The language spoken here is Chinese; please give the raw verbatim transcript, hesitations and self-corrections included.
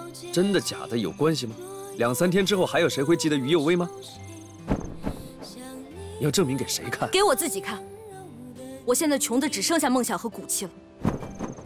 真的假的有关系吗？两三天之后还有谁会记得于有为吗？你要证明给谁看？ 给我自己看。我现在穷的只剩下梦想和骨气了。